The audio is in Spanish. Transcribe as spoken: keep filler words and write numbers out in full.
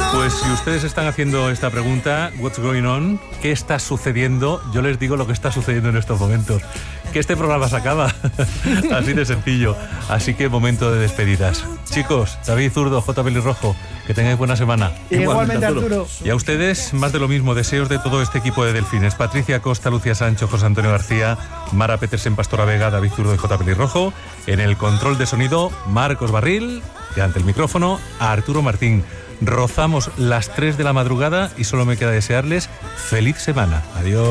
Pues si ustedes están haciendo esta pregunta, what's going on, ¿qué está sucediendo? Yo les digo lo que está sucediendo en estos momentos, que este programa se acaba, así de sencillo. Así que momento de despedidas. Chicos, David Zurdo, J. Pelirrojo, que tengáis buena semana. Igualmente, Arturo. Y a ustedes, más de lo mismo, deseos de todo este equipo de Delfines. Patricia Costa, Lucía Sancho, José Antonio García, Mara Petersen, Pastora Vega, David Zurdo y J. Pelirrojo. En el control de sonido, Marcos Barril, y ante el micrófono, a Arturo Martín. Rozamos las tres de la madrugada y solo me queda desearles feliz semana. Adiós.